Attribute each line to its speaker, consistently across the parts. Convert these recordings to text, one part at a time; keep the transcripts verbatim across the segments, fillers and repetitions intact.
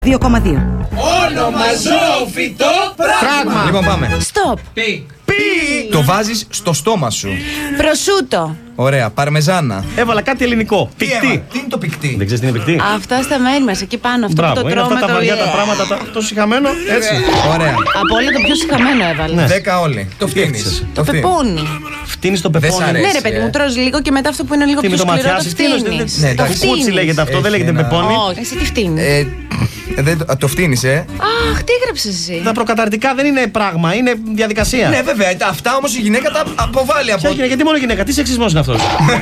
Speaker 1: δύο κόμμα δύο.
Speaker 2: Όνομα, ζώο, φυτό, πράγμα.
Speaker 3: Λοιπόν, πάμε.
Speaker 1: Stop.
Speaker 2: Πι.
Speaker 3: Πι. Το βάζεις στο στόμα σου.
Speaker 1: Προσούτο.
Speaker 3: Ωραία, παρμεζάνα.
Speaker 4: Έβαλα κάτι ελληνικό.
Speaker 3: Τι
Speaker 4: Πικτή.
Speaker 3: έβαλε? Τι είναι το πικτή?
Speaker 4: Δεν ξέρεις τι είναι πικτή?
Speaker 1: Αυτά στα μέρη μας, εκεί πάνω. Αυτό
Speaker 4: Μπράβο,
Speaker 1: που το
Speaker 4: είναι
Speaker 1: τρώμε
Speaker 4: αυτά τα
Speaker 1: το
Speaker 4: βαριά
Speaker 1: λιέ.
Speaker 4: τα πράγματα, τα- το σιχαμένο, έτσι.
Speaker 3: Ωραία.
Speaker 1: Από όλα το πιο συχαμένο έβαλε.
Speaker 4: Ναι.
Speaker 3: Δέκα όλοι. Το φτύνεις.
Speaker 4: έφτιαξες?
Speaker 1: Το πεπούνι.
Speaker 4: Φτύνεις το
Speaker 3: Δεν σ'
Speaker 4: πεπόνι.
Speaker 3: αρέσει.
Speaker 1: Ναι, ρε παιδί
Speaker 3: ε.
Speaker 1: μου, τρως λίγο και μετά αυτό που είναι λίγο
Speaker 4: Τι,
Speaker 1: πιο
Speaker 4: με το
Speaker 1: σκληρό το
Speaker 4: ματιάσεις, τι εννοείς,
Speaker 1: φτύνεις.
Speaker 3: Ναι,
Speaker 4: το
Speaker 3: εντάξει.
Speaker 4: κουκούτσι λέγεται αυτό,
Speaker 3: Έχει
Speaker 4: δεν λέγεται
Speaker 3: ένα-
Speaker 4: πεπόνι.
Speaker 1: Όχι, εσύ τι φτύνεις.
Speaker 3: Ε, δεν το- το φτύνεις, ε.
Speaker 1: Αχ, τι έγραψες εσύ.
Speaker 4: Τα προκαταρτικά δεν είναι πράγμα, είναι διαδικασία.
Speaker 3: Ναι, βέβαια. Αυτά όμως η γυναίκα τα αποβάλλει από.
Speaker 4: Ποια γυναίκα, γιατί μόνο γυναίκα, τι σεξισμός είναι αυτός?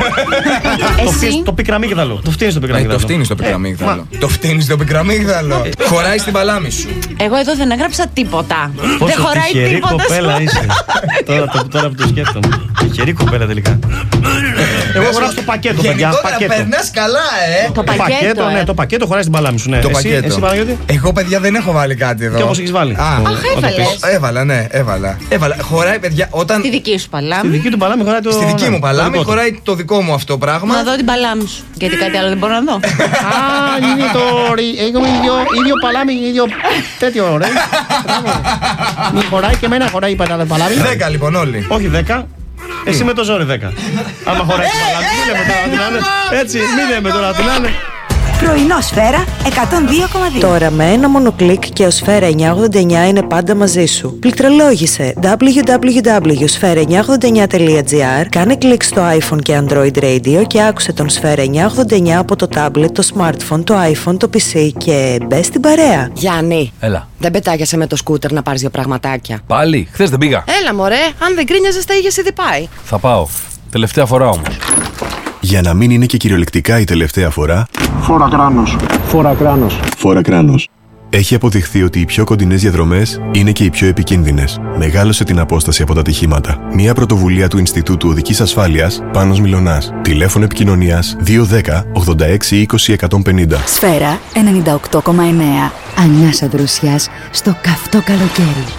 Speaker 4: Το φτύνεις
Speaker 1: Εσύ.
Speaker 4: το πικραμίγδαλο. Το φτύνεις το
Speaker 3: Ε,
Speaker 4: πικραμίγδαλο.
Speaker 3: το φτύνεις το πικραμίγδαλο. Το φτύνεις το πικραμίγδαλο. Χωράει στην παλάμη σου.
Speaker 1: Εγώ εδώ δεν έγραψα τίποτα.
Speaker 4: Πόσο
Speaker 1: Δεν χωράει
Speaker 4: τυχερή
Speaker 1: τίποτα.
Speaker 4: κοπέλα
Speaker 1: σου.
Speaker 4: είσαι. τώρα, το- τώρα που το σκέφτομαι. Τυχερή κοπέλα τελικά. Εγώ χωράω στο πακέτο, παιδιά.
Speaker 3: Γενικότερα
Speaker 4: Πακέτο.
Speaker 3: περνάς καλά, ε.
Speaker 1: Το πακέτο, ε.
Speaker 4: ναι, το πακέτο χωράει στην παλάμη σου. Ναι.
Speaker 3: Το
Speaker 4: εσύ,
Speaker 3: πακέτο.
Speaker 4: Εσύ, Παναγιώτη.
Speaker 3: Εγώ, παιδιά, δεν έχω βάλει κάτι εδώ.
Speaker 4: Και όπως έχεις βάλει.
Speaker 3: Α,
Speaker 4: Αχ,
Speaker 1: έβαλες.
Speaker 3: έβαλα, ναι, έβαλα. Έβαλα. Χωράει, παιδιά, όταν.
Speaker 1: Τη δική σου
Speaker 4: Στη
Speaker 1: παλάμη.
Speaker 4: δική του παλάμη χωράει το.
Speaker 3: Στη δική
Speaker 4: ναι,
Speaker 3: μου
Speaker 4: το
Speaker 3: παλάμη
Speaker 4: δικό του.
Speaker 3: χωράει το δικό μου αυτό πράγμα.
Speaker 1: Να δω την παλάμη σου. Γιατί κάτι άλλο δεν μπορώ να δω.
Speaker 4: Α, είναι το. Έχουμε ίδιο, ίδιο παλάμι, ίδιο τέτοιο, ρε. Μπράβο. Μη χωράει και εμένα χωράει η παλά- παλάμη.
Speaker 3: Δέκα λοιπόν όλοι.
Speaker 4: Όχι δέκα. Εσύ με το ζόρι δέκα. Άμα χωράει την παλάμη, μην λέμε τώρα να την άνε. Έτσι, μην λέμε τώρα να την άνε.
Speaker 1: Πρωινό Σφαίρα εκατόν δύο κόμμα δύο.
Speaker 5: Τώρα με ένα μόνο κλικ και ο Σφαίρα εννιακόσια ογδόντα εννιά είναι πάντα μαζί σου. Πληκτρολόγησε double-u double-u double-u τελεία σφαίρα εννιακόσια ογδόντα εννιά τελεία τζι άρ, κάνε κλικ στο iPhone και Android Radio και άκουσε τον Σφαίρα εννιακόσια ογδόντα εννιά από το tablet, το smartphone, το iPhone, το πι σι και μπες στην παρέα.
Speaker 6: Γιάννη,
Speaker 7: Έλα.
Speaker 6: δεν πετάγεσαι με το σκούτερ να πάρεις δύο πραγματάκια?
Speaker 7: Πάλι, χθες δεν πήγα.
Speaker 6: Έλα μωρέ, αν δεν γκρίνιαζες θα είχες ήδη πάει.
Speaker 7: Θα πάω. Τελευταία φορά όμως.
Speaker 8: Για να μην είναι και κυριολεκτικά η τελευταία φορά,
Speaker 9: Φόρα κράνος. Φόρα κράνος.
Speaker 8: φόρα κράνος. Έχει αποδειχθεί ότι οι πιο κοντινές διαδρομές είναι και οι πιο επικίνδυνες. Μεγάλωσε την απόσταση από τα ατυχήματα. Μια πρωτοβουλία του Ινστιτούτου Οδικής Ασφάλειας, Πάνος Μιλωνάς. Τηλέφωνο επικοινωνίας δύο ένα μηδέν ογδόντα έξι είκοσι εκατόν πενήντα.
Speaker 10: Σφαίρα ενενήντα οκτώ κόμμα εννέα. Ανάσα δροσιάς στο καυτό καλοκαίρι.